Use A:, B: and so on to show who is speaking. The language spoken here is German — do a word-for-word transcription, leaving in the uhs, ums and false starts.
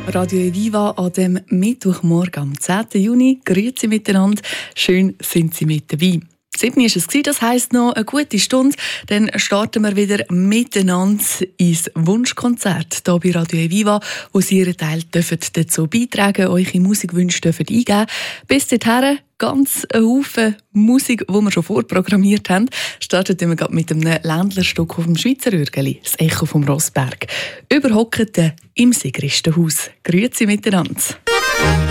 A: Radio Eviva an dem Mittwochmorgen am zehnten Juni. Grüezi miteinander. Schön sind Sie mit dabei. sieben Uhr war es, das heisst noch eine gute Stunde. Dann starten wir wieder miteinander ins Wunschkonzert hier bei Radio Eviva, wo Sie Ihren Teil dazu beitragen dürfen, eure Musikwünsche dürfen eingeben. Bis dahin ganz ein Haufen Musik, die wir schon vorprogrammiert haben. Starten wir gerade mit einem Ländlerstück auf dem Schweizer Ürgeli, das Echo vom Rossberg. Überhockete im Sigristenhaus. Grüezi miteinander.